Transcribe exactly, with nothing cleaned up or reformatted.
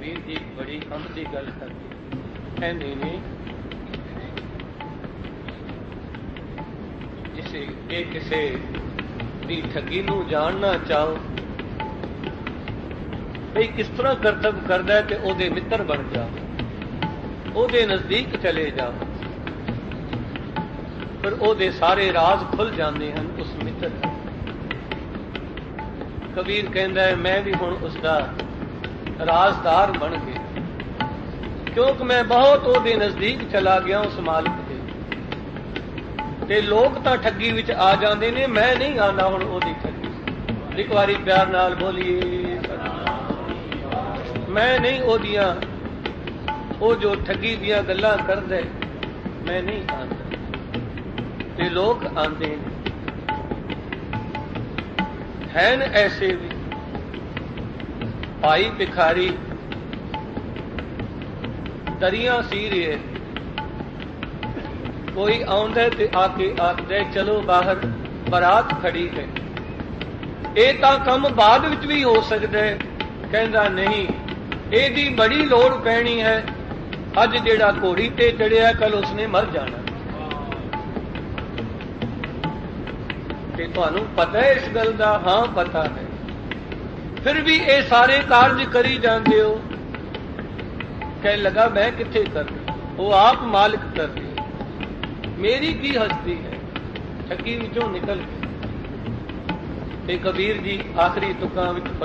कबीर जी बड़ी कंब की गल करते कहते ने जिसे ये किसी की ठगी नूं जानना चाहो भाई किस तरह करतब करदा है ते ओदे मित्र बन जाओ, ओदे नजदीक चले जाओ, पर ओदे सारे राज खुल जाते हैं उस मित्र के। कबीर कहता है मैं भी हुण उसका राजदार बन गया, क्योंकि मैं बहुत ओदे नजदीक चला गया उस मालिक के। ते लोग तां ठगी विच आ जाते ने, मैं नहीं आना हुण ओदी ठगी। एक बारी प्यार नाल बोलिए मैं नहीं ओदियां ओ जो ठगी दियां गल्लां करदे, मैं नहीं आंदा ते लोग आंदे ने। हैन ऐसे भी भाई भिखारी दरिया सी रहे, कोई आउंदा ते आके आखदे चलो बाहर बरात खड़ी है, ये तां कम बाद विच भी हो सकदा है। कहंदा नहीं, एदी बड़ी लोड़ पैनी है, अज जेड़ा घोड़ी ते चढ़िया कल उसने मर जाना। ते तुहानू पता है इस गल दा? हां पता है, फिर भी ये सारे कार्य करी जाते हो। कह लगा मैं किथे कर रही, वो आप मालिक कर रही, मेरी की हस्ती है। ठगी विचों निकल गए ते कबीर जी आखिरी तुकां विच